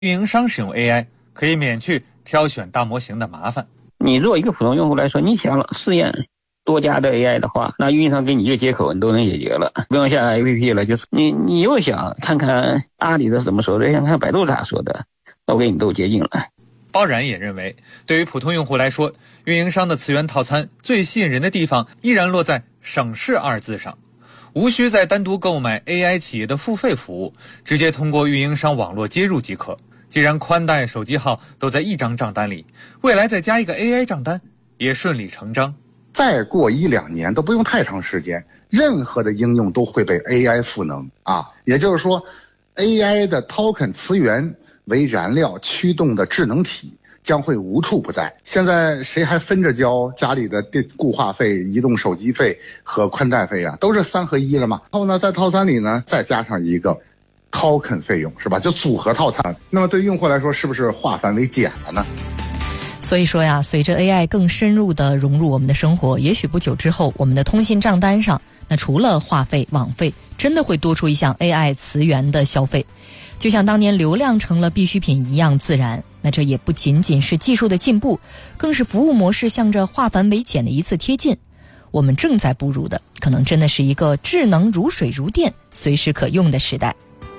运营商使用 AI 可以免去挑选大模型的麻烦。 你作为一个普通用户来说，你想试验多家的 AI 的话，那运营商给你一个接口，你都能解决了，不用下 APP 了。就是你又想看看阿里的怎么说的，想看百度咋说的，都给你都接近了。 包然也认为，对于普通用户来说，运营商的词源套餐最吸引人的地方依然落在省事二字上，无需再单独购买 AI 企业的付费服务，直接通过运营商网络接入即可。既然宽带、手机号都在一张账单里，未来再加一个 AI 账单也顺理成章。 再过1-2年都不用太长时间，任何的应用都会被 AI 赋能啊！也就是说 ，AI 的 token 词源为燃料驱动的智能体将会无处不在。现在谁还分着交家里的固话费、移动手机费和宽带费啊？都是3合1了嘛。然后呢，在套餐里呢再加上一个 token 费用，是吧？就组合套餐。那么对用户来说，是不是化繁为简了呢？ 所以说呀，随着 AI 更深入地融入我们的生活，也许不久之后，我们的通信账单上，那除了话费、网费，真的会多出一项 AI 词源的消费。就像当年流量成了必需品一样自然，那这也不仅仅是技术的进步，更是服务模式向着化繁为简的一次贴近。我们正在步入的，可能真的是一个智能如水如电、随时可用的时代。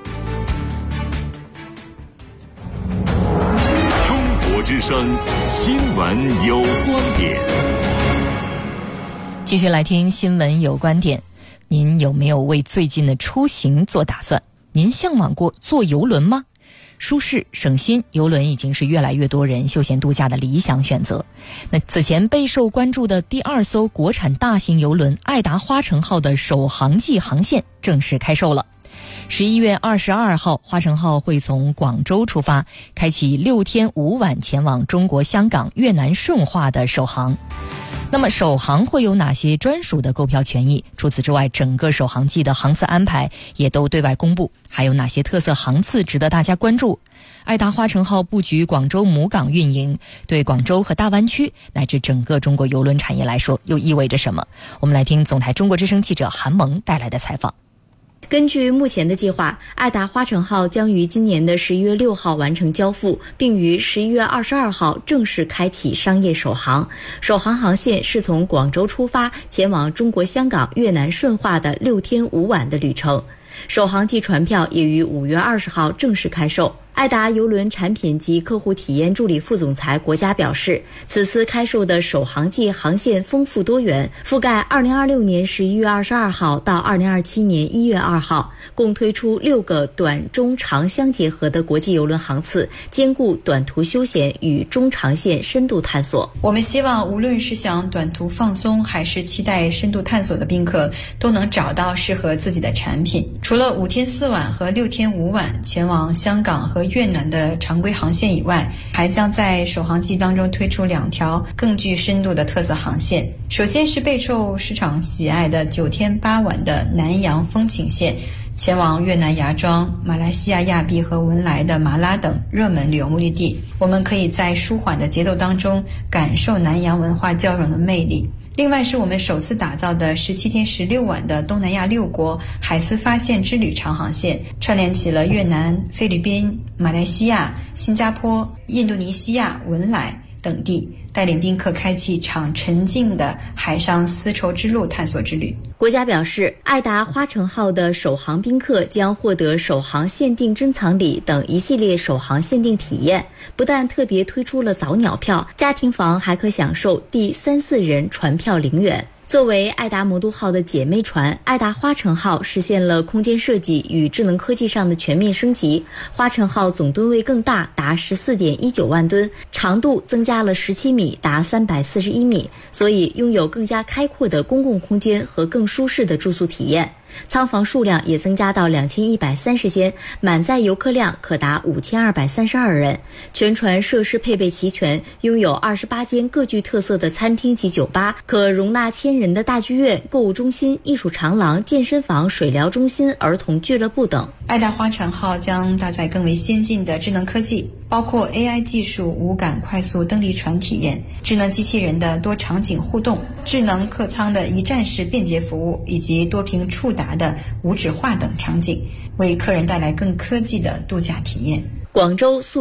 之声新闻有观点， 继续来听新闻有观点。您有没有为最近的出行做打算？您向往过坐邮轮吗？舒适省心，邮轮已经是越来越多人休闲度假的理想选择。那此前备受关注的第2艘国产大型邮轮爱达花城号的首航季航线正式开售了。11月22号，花城号会从广州出发，开启6天5晚前往中国香港、越南顺化的首航。那么首航会有哪些专属的购票权益？除此之外，整个首航季的航次安排也都对外公布，还有哪些特色航次值得大家关注？爱达花城号布局广州母港运营，对广州和大湾区乃至整个中国邮轮产业来说又意味着什么？我们来听总台中国之声记者韩萌带来的采访。 根据目前的计划，爱达花城号将于今年的11月6号完成交付，并于11月22号正式开启商业首航。首航航线是从广州出发，前往中国香港、越南顺化的6天5晚的旅程。首航季船票也于5月20号正式开售。爱达邮轮产品及客户体验助理副总裁国家表示，此次开售的首航季航线丰富多元，覆盖2026年11月22号到2027年1月2号，共推出6个短、中、长相结合的国际邮轮航次，兼顾短途休闲与中长线深度探索。 我们希望无论是想短途放松还是期待深度探索的宾客，都能找到适合自己的产品。除了5天4晚和6天5晚前往香港和越南的常规航线以外，还将在首航季当中推出2条更具深度的特色航线。首先是备受市场喜爱的9天8晚的南洋风情线，前往越南芽庄、马来西亚亚庇和文莱的马拉等热门旅游目的地。我们可以在舒缓的节奏当中感受南洋文化交融的魅力。另外是我们首次打造的17天16晚的东南亚6国海丝发现之旅长航线，串联起了越南、菲律宾、马来西亚、新加坡、印度尼西亚、文莱等地，带领宾客开启一场沉静的海上丝绸之路探索之旅。 国家表示，爱达花城号的首航宾客将获得首航限定珍藏礼等一系列首航限定体验，不但特别推出了早鸟票，家庭房还可享受第3、4人船票0元。作为爱达魔都号的姐妹船，爱达花城号实现了空间设计与智能科技上的全面升级。花城号总吨位更大，达 14.19 万吨，长度增加了17米，达341米，所以拥有更加开阔的公共空间和更舒适的住宿体验。舱房数量也增加到2130间，满载游客量可达5232人。全船设施配备齐全，拥有28间各具特色的餐厅及酒吧，可容纳1000人的大剧院、购物中心、艺术长廊、健身房、水疗中心、儿童俱乐部等。 爱达花城号将搭载更为先进的智能科技，包括 AI 技术无感快速登离船体验、智能机器人的多场景互动、智能客舱的一站式便捷服务，以及多屏触达的无纸化等场景，为客人带来更科技的度假体验。 广州